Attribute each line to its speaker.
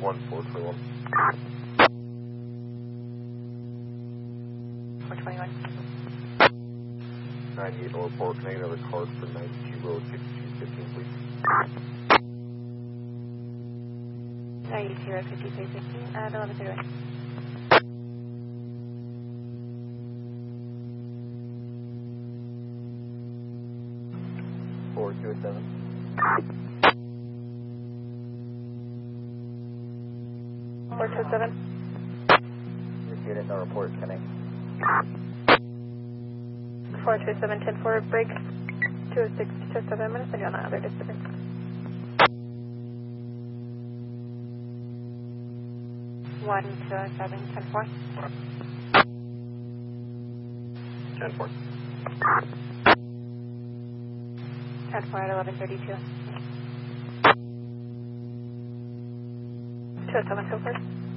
Speaker 1: 1421.
Speaker 2: 421.
Speaker 1: 98 Lower Port, can I get another card for 92 Road 5215, please?
Speaker 2: 92 Road 5315 at 1131.
Speaker 1: 4287.
Speaker 2: 427.
Speaker 1: Repeat it, no report, connect.
Speaker 2: 427, 10 forward, break. 206, 207, I'm going to send you on that other disturbance. One, 207, 10 4.
Speaker 1: 10 4.
Speaker 2: 10 4 at 1132. 207, so forth.